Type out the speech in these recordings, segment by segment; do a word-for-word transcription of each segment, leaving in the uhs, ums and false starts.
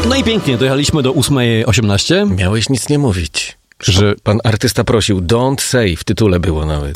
No i pięknie, dojechaliśmy do ósmej osiemnaście. Miałeś nic nie mówić. Że Pan artysta prosił, don't say, w tytule było nawet.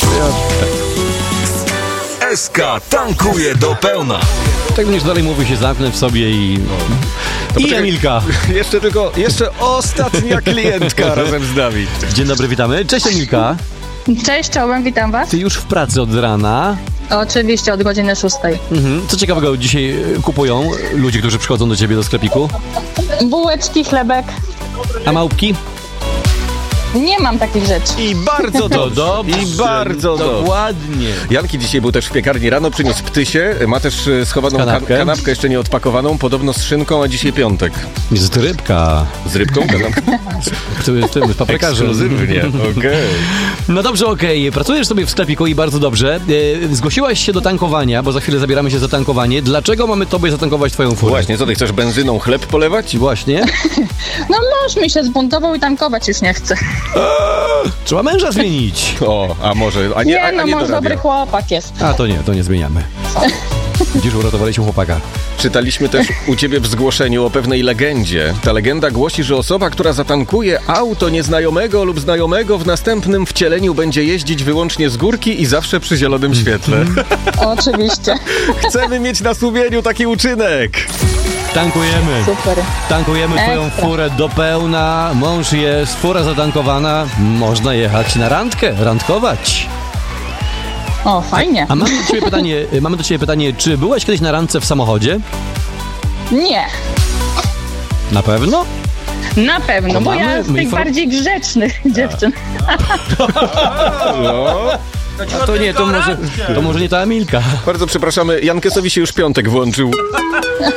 S K tankuje do pełna. tak niż dalej mówi, się zamknę w sobie i... I poczekaj, Emilka. Jeszcze tylko, jeszcze ostatnia klientka razem z nami. Dzień dobry, witamy. Cześć Emilka. Cześć, czołem, witam was. Ty już w pracy od rana. Oczywiście od godziny szóstej. Mhm. Co ciekawego dzisiaj e, kupują ludzie, którzy przychodzą do ciebie do sklepiku? Bułeczki, chlebek. A małpki? Nie mam takich rzeczy. I bardzo To dobrze. dobrze. I bardzo dobrze. Dokładnie. Janki dzisiaj był też w piekarni rano, przyniósł ptysie, ma też e, schowaną Kanapkę. Kan- kanapkę jeszcze nie odpakowaną, podobno z szynką, a dzisiaj piątek. Jest rybka. Z rybką kanapkę? W tym, w tym z paprykarzem. Ekskluzywnie, okej. No dobrze, okej. Pracujesz sobie w sklepiku i bardzo dobrze. E, zgłosiłaś się do tankowania, bo za chwilę zabieramy się za tankowanie. Dlaczego mamy tobie zatankować twoją furę? Właśnie, co ty chcesz, benzyną chleb polewać? Właśnie. No mąż mi się zbuntował i tankować już nie chce. Trzeba męża zmienić. O, a może, a nie, Nie, a, a no nie mąż dorabia. dobry chłopak jest. A to nie, to nie zmieniamy. Widzisz, uratowaliśmy chłopaka. Czytaliśmy też u ciebie w zgłoszeniu o pewnej legendzie. Ta legenda głosi, że osoba, która zatankuje auto nieznajomego lub znajomego, w następnym wcieleniu będzie jeździć wyłącznie z górki i zawsze przy zielonym świetle. Oczywiście. Chcemy mieć na sumieniu taki uczynek. Tankujemy. Super. Tankujemy twoją Ekstra. furę do pełna. Mąż jest, fura zatankowana. Można jechać na randkę, randkować. O, fajnie. A mamy do ciebie pytanie, mamy do ciebie pytanie, czy byłaś kiedyś na randce w samochodzie? Nie, Na pewno? na pewno, To bo mamy? ja z My tych inform- bardziej grzecznych dziewczyn. No. A to nie, to może, to może nie ta Emilka. Bardzo przepraszamy, Jankesowi się już piątek włączył.